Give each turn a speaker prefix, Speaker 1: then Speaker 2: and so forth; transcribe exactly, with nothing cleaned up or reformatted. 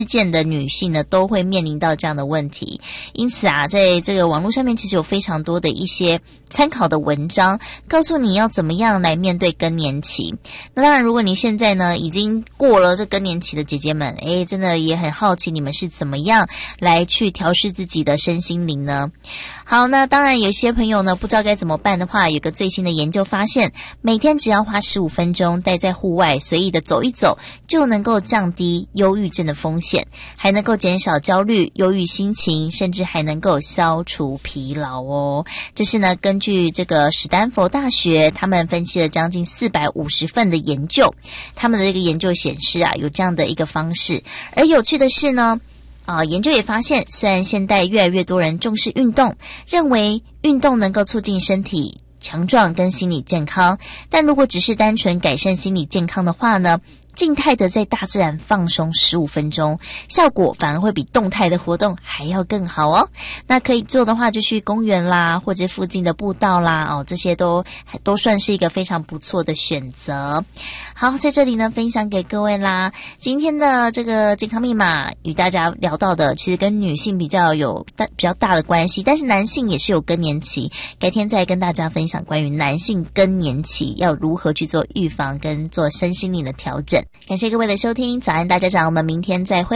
Speaker 1: 件的女性呢都会面临到这样的问题。因此啊，在这个网络上面其实有非常多的一些参考的文章，告诉你要怎么样来面对更年期。那当然，如果你现在呢已经过了这更年期的姐姐们，诶，真的也很好奇你们是怎么样来去调试自己的身心灵呢？好，那当然有些朋友呢不知道该怎么办的话，有个最新的研究发现，每天只要花十五分钟待在户外随意的走一走，就能够降低忧郁症的风险，还能够减少焦虑、忧郁心情，甚至还能够消除疲劳哦。这是呢根据这个史丹佛大学他们分析了将近四百五十份的研究，他们的这个研究显示啊有这样的一个方式。而有趣的是呢啊，研究也发现，虽然现代越来越多人重视运动，认为运动能够促进身体强壮跟心理健康，但如果只是单纯改善心理健康的话呢，静态的在大自然放松十五分钟，效果反而会比动态的活动还要更好哦。那可以做的话，就去公园啦，或者附近的步道啦，哦，这些都都算是一个非常不错的选择。好，在这里呢分享给各位啦。今天的这个健康密码与大家聊到的，其实跟女性比较有大比较大的关系，但是男性也是有更年期。改天再跟大家分享关于男性更年期要如何去做预防跟做身心灵的调整。感谢各位的收听，早安大家长，我们明天再会。